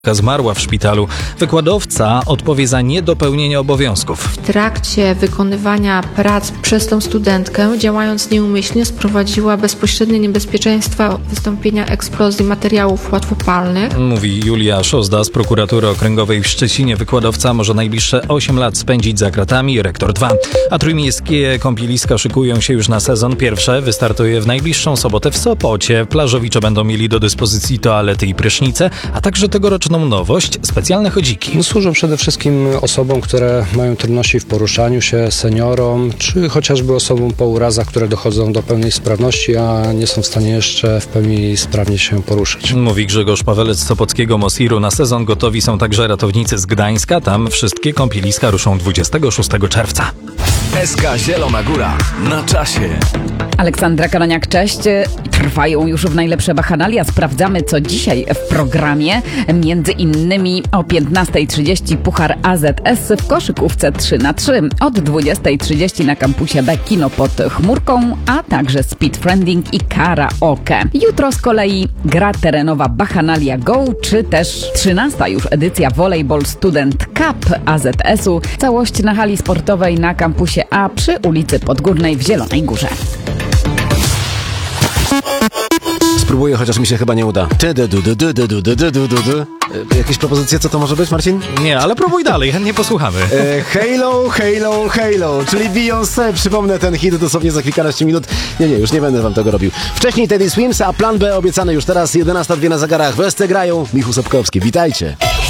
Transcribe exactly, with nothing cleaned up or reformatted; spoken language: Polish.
Zmarła w szpitalu. Wykładowca odpowie za niedopełnienie obowiązków. W trakcie wykonywania prac przez tą studentkę, działając nieumyślnie, sprowadziła bezpośrednie niebezpieczeństwa wystąpienia eksplozji materiałów łatwopalnych. Mówi Julia Szozda z Prokuratury Okręgowej w Szczecinie. Wykładowca może najbliższe osiem lat spędzić za kratami, rektor dwa. A trójmiejskie kąpieliska szykują się już na sezon. Pierwsze wystartuje w najbliższą sobotę w Sopocie. Plażowicze będą mieli do dyspozycji toalety i prysznice, a także tegoroczną nowość, specjalne chodziki. Służą przede wszystkim osobom, które mają trudności w poruszaniu się, seniorom, czy chociażby osobom po urazach, które dochodzą do pełnej sprawności, a nie są w stanie jeszcze w pełni sprawnie się poruszać. Mówi Grzegorz Pawelec z Sopockiego Mosiru. Na sezon gotowi są także ratownicy z Gdańska. Tam wszystkie kąpieliska ruszą dwudziestego szóstego czerwca. S K Zielona Góra na czasie. Aleksandra Kaloniak, cześć. Trwają już w najlepsze bachanalia. Sprawdzamy, co dzisiaj w programie. Między innymi o piętnasta trzydzieści Puchar A Z S w koszykówce trzy na trzy. Od dwudziesta trzydzieści na kampusie B Kino pod chmurką, a także speed friending i karaoke. Jutro z kolei gra terenowa Bachanalia Go, czy też trzynasta już edycja Volleyball Student Cup A Z S-u. Całość na hali sportowej na kampusie A przy ulicy Podgórnej w Zielonej Górze. Spróbuję, chociaż mi się chyba nie uda. Jakieś propozycje, co to może być, Marcin? Nie, ale próbuj dalej, chętnie posłuchamy. E, Halo, Halo, Halo, czyli Beyoncé. Przypomnę ten hit dosłownie za kilkanaście minut. Nie, nie, już nie będę wam tego robił. Wcześniej Teddy Swims, a plan B obiecany już teraz. jedenasta dwie na zegarach. Westy grają. Michał Sapkowski, witajcie.